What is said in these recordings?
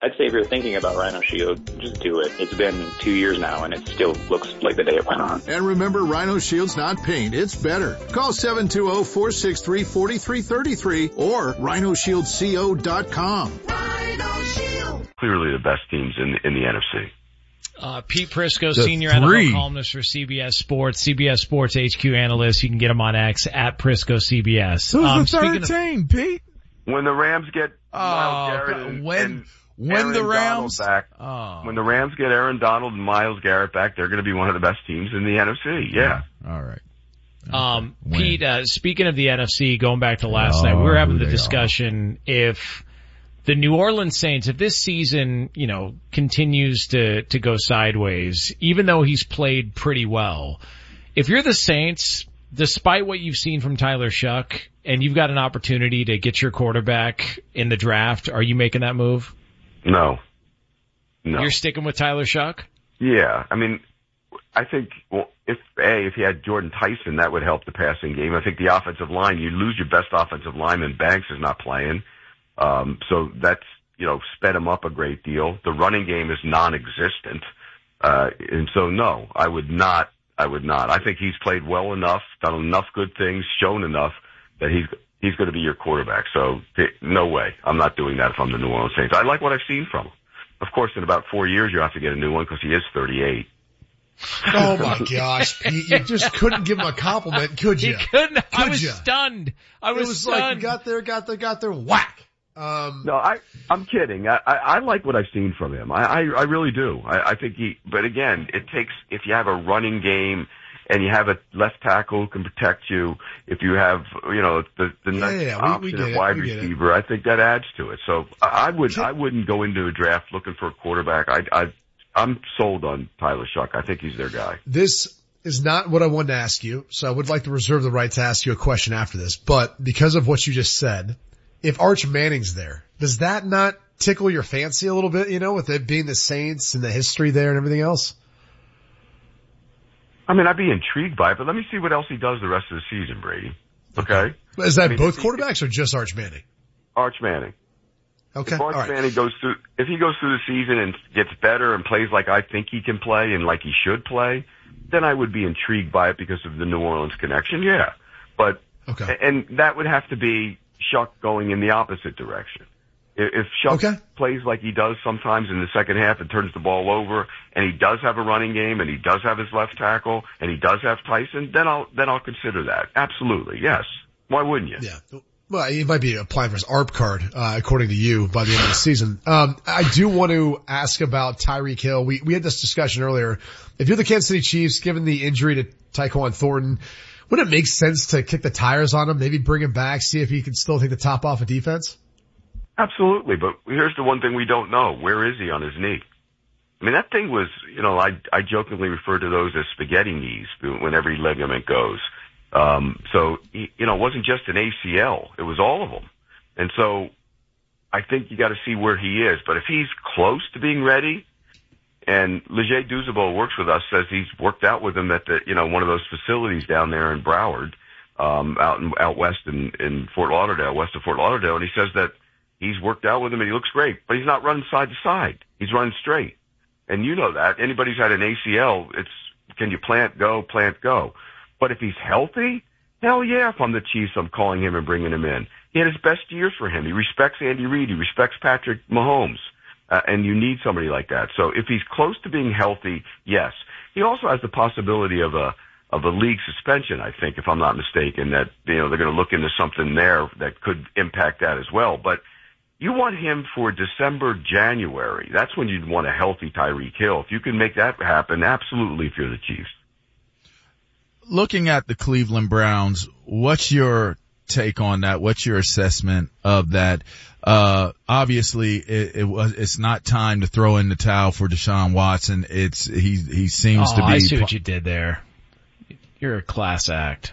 I'd say if you're thinking about Rhino Shield, just do it. It's been 2 years now, and it still looks like the day it went on. And remember, Rhino Shield's not paint, it's better. Call 720-463-4333 or rhinoshieldco.com. Rhino Shield. Clearly the best teams in the NFC. Pete Prisco, senior NFL columnist for CBS Sports, CBS Sports HQ analyst. You can get him on X at Prisco CBS. Who's the third team, Pete? When the Rams get Myles Garrett when the Rams get Aaron Donald and Myles Garrett back, they're going to be one of the best teams in the NFC. Yeah. All right. Pete, speaking of the NFC, going back to last night, we were having the discussion if the New Orleans Saints, if this season, continues to go sideways, even though he's played pretty well, if you're the Saints, despite what you've seen from Tyler Shuck, and you've got an opportunity to get your quarterback in the draft, are you making that move? No. You're sticking with Tyler Shuck? Yeah. I mean, I think, if you had Jordan Tyson, that would help the passing game. I think the offensive line, you lose your best offensive lineman. Banks is not playing. So that's, sped him up a great deal. The running game is non-existent. And so no, I would not. I think he's played well enough, done enough good things, shown enough that he's going to be your quarterback. So no way. I'm not doing that if I'm the New Orleans Saints. I like what I've seen from him. Of course, in about 4 years, you have to get a new one because he is 38. Oh my gosh, Pete, you just couldn't give him a compliment, could you? He couldn't. I was stunned. It was stunned. Like got there, whack. No, I'm kidding. I like what I've seen from him. I really do. I think but again, it takes, if you have a running game and you have a left tackle who can protect you, if you have, the next option at wide receiver, I think that adds to it. So I wouldn't go into a draft looking for a quarterback. I'm sold on Tyler Shuck. I think he's their guy. This is not what I wanted to ask you, so I would like to reserve the right to ask you a question after this. But because of what you just said, if Arch Manning's there, does that not tickle your fancy a little bit, with it being the Saints and the history there and everything else? I mean, I'd be intrigued by it, but let me see what else he does the rest of the season, Brady. Okay? Is that both quarterbacks or just Arch Manning? Arch Manning. Okay. If Arch Manning goes through the season and gets better and plays like I think he can play and like he should play, then I would be intrigued by it because of the New Orleans connection. Yeah. But, and that would have to be Shuck going in the opposite direction. If Shuck plays like he does sometimes in the second half and turns the ball over, and he does have a running game, and he does have his left tackle, and he does have Tyson, then I'll consider that. Absolutely, yes. Why wouldn't you? Yeah. Well, he might be applying for his ARP card, according to you, by the end of the season. I do want to ask about Tyreek Hill. We had this discussion earlier. If you're the Kansas City Chiefs, given the injury to Tyquan Thornton, wouldn't it make sense to kick the tires on him, maybe bring him back, see if he can still take the top off of defense? Absolutely, but here's the one thing we don't know. Where is he on his knee? I mean, that thing was, I jokingly refer to those as spaghetti knees when every ligament goes. So, it wasn't just an ACL. It was all of them. And so I think you got to see where he is. But if he's close to being ready, and Leger Douzable works with us, says he's worked out with him at one of those facilities down there in Broward, out west in Fort Lauderdale, west of Fort Lauderdale, and he says that he's worked out with him and he looks great, but he's not running side to side. He's running straight. And you know that. Anybody who's had an ACL, can you plant, go? But if he's healthy, hell yeah, if I'm the Chiefs, I'm calling him and bringing him in. He had his best years for him. He respects Andy Reid. He respects Patrick Mahomes. And you need somebody like that. So if he's close to being healthy, yes. He also has the possibility of a league suspension, I think, if I'm not mistaken, that, they're going to look into something there that could impact that as well. But you want him for December, January. That's when you'd want a healthy Tyreek Hill. If you can make that happen, absolutely, if you're the Chiefs. Looking at the Cleveland Browns, what's your take on that? What's your assessment of that? Obviously it's not time to throw in the towel for Deshaun Watson. He seems to be. I see what you did there. You're a class act.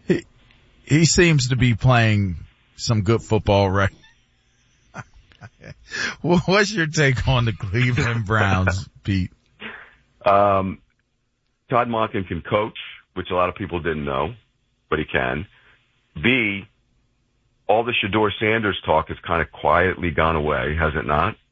He seems to be playing some good football right. What's your take on the Cleveland Browns, Pete? Todd Monken can coach, which a lot of people didn't know, but he can. B, all the Shedeur Sanders talk has kind of quietly gone away, has it not?